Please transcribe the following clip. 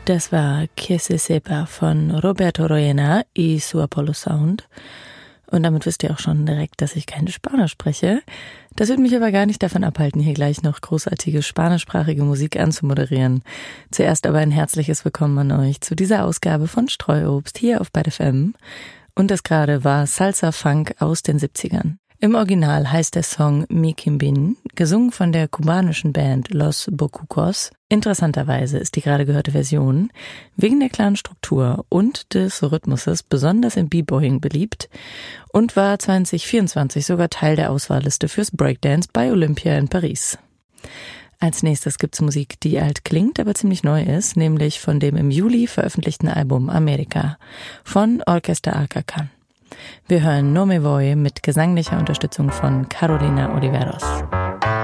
Das war Que se sepa von Roberto Roena y su Apollo Sound. Und damit wisst ihr auch schon direkt, dass ich kein Spanisch spreche. Das wird mich aber gar nicht davon abhalten, hier gleich noch großartige spanischsprachige Musik anzumoderieren. Zuerst aber ein herzliches Willkommen an euch zu dieser Ausgabe von Streuobst hier auf Byte FM. Und das gerade war Salsa Funk aus den 70ern. Im Original heißt der Song Mi Quimbin, gesungen von der kubanischen Band Los Bocucos. Interessanterweise ist die gerade gehörte Version wegen der klaren Struktur und des Rhythmuses besonders im B-Boying beliebt und war 2024 sogar Teil der Auswahlliste fürs Breakdance bei Olympia in Paris. Als nächstes gibt's Musik, die alt klingt, aber ziemlich neu ist, nämlich von dem im Juli veröffentlichten Album America von Orquesta Alcacan. Wir hören No Me Voy mit gesanglicher Unterstützung von Carolina Oliveros.